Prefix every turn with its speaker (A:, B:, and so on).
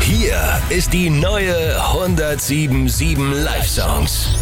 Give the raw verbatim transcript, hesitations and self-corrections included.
A: Hier ist die neue hundertsieben Komma sieben Live Songs.